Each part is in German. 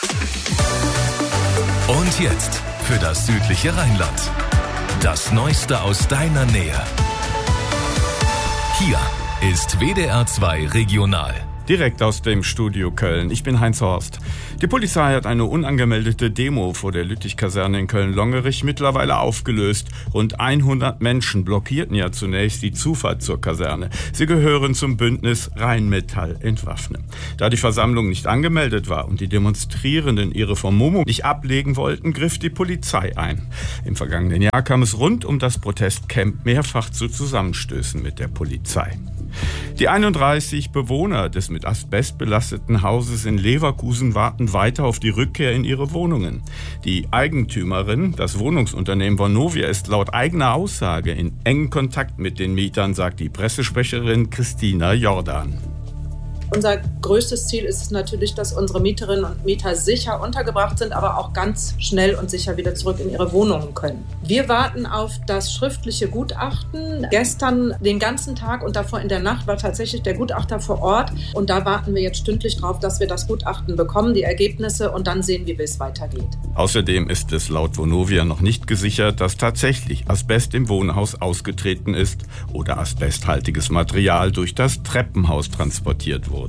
Und jetzt für das südliche Rheinland. Das Neueste aus deiner Nähe. Hier ist WDR 2 Regional. Direkt aus dem Studio Köln. Ich bin Heinz Horst. Die Polizei hat eine unangemeldete Demo vor der Lüttich-Kaserne in Köln-Longerich mittlerweile aufgelöst. Rund 100 Menschen blockierten ja zunächst die Zufahrt zur Kaserne. Sie gehören zum Bündnis Rheinmetall entwaffnen. Da die Versammlung nicht angemeldet war und die Demonstrierenden ihre Vermummung nicht ablegen wollten, griff die Polizei ein. Im vergangenen Jahr kam es rund um das Protestcamp mehrfach zu Zusammenstößen mit der Polizei. Die 31 Bewohner des mit Asbest belasteten Hauses in Leverkusen warten weiter auf die Rückkehr in ihre Wohnungen. Die Eigentümerin, das Wohnungsunternehmen Vonovia, ist laut eigener Aussage in engem Kontakt mit den Mietern, sagt die Pressesprecherin Christina Jordan. Unser größtes Ziel ist es natürlich, dass unsere Mieterinnen und Mieter sicher untergebracht sind, aber auch ganz schnell und sicher wieder zurück in ihre Wohnungen können. Wir warten auf das schriftliche Gutachten. Gestern den ganzen Tag und davor in der Nacht war tatsächlich der Gutachter vor Ort. Und da warten wir jetzt stündlich drauf, dass wir das Gutachten bekommen, die Ergebnisse, und dann sehen wir, wie es weitergeht. Außerdem ist es laut Vonovia noch nicht gesichert, dass tatsächlich Asbest im Wohnhaus ausgetreten ist oder asbesthaltiges Material durch das Treppenhaus transportiert wurde.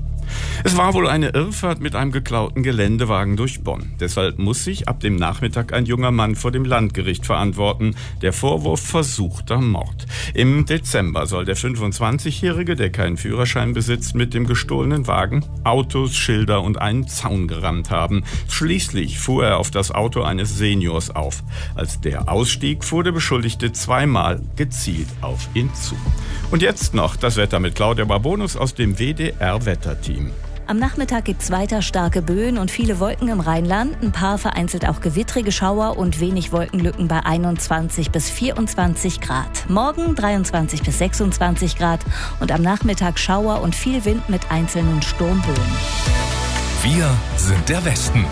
Es war wohl eine Irrfahrt mit einem geklauten Geländewagen durch Bonn. Deshalb muss sich ab dem Nachmittag ein junger Mann vor dem Landgericht verantworten. Der Vorwurf: versuchter Mord. Im Dezember soll der 25-Jährige, der keinen Führerschein besitzt, mit dem gestohlenen Wagen Autos, Schilder und einen Zaun gerammt haben. Schließlich fuhr er auf das Auto eines Seniors auf. Als der ausstieg, fuhr der Beschuldigte zweimal gezielt auf ihn zu. Und jetzt noch das Wetter mit Claudia Barbonus aus dem WDR-Wetterteam. Am Nachmittag gibt es weiter starke Böen und viele Wolken im Rheinland. Ein paar vereinzelt auch gewittrige Schauer und wenig Wolkenlücken bei 21 bis 24 Grad. Morgen 23 bis 26 Grad und am Nachmittag Schauer und viel Wind mit einzelnen Sturmböen. Wir sind der Westen.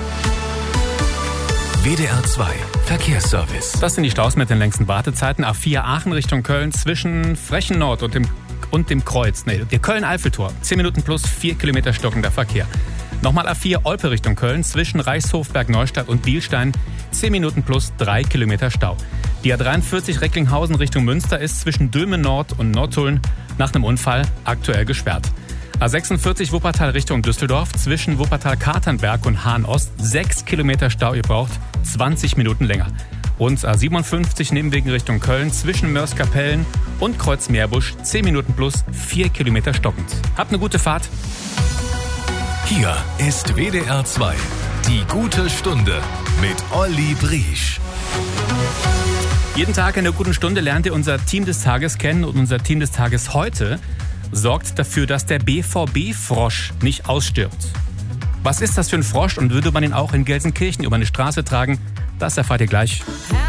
WDR 2 Verkehrsservice. Das sind die Staus mit den längsten Wartezeiten. A4 Aachen Richtung Köln zwischen Frechen Nord und dem Kreuz. Der Köln-Eiffeltor. 10 Minuten plus 4 Kilometer stockender Verkehr. Nochmal A4 Olpe Richtung Köln zwischen Reichshofberg Neustadt und Bielstein. 10 Minuten plus 3 Kilometer Stau. Die A43 Recklinghausen Richtung Münster ist zwischen Dülmen Nord und Nottuln nach einem Unfall aktuell gesperrt. A46 Wuppertal Richtung Düsseldorf zwischen Wuppertal-Katernberg und Hahn-Ost 6 Kilometer Stau. Ihr braucht 20 Minuten länger. Und A57 Nebenwegen Richtung Köln zwischen Mörs-Kapellen und Kreuz-Meerbusch 10 Minuten plus 4 Kilometer stockend. Habt eine gute Fahrt. Hier ist WDR 2, die gute Stunde mit Olli Briesch. Jeden Tag in der guten Stunde lernt ihr unser Team des Tages kennen und unser Team des Tages heute sorgt dafür, dass der BVB-Frosch nicht ausstirbt. Was ist das für ein Frosch und würde man ihn auch in Gelsenkirchen über eine Straße tragen? Das erfahrt ihr gleich.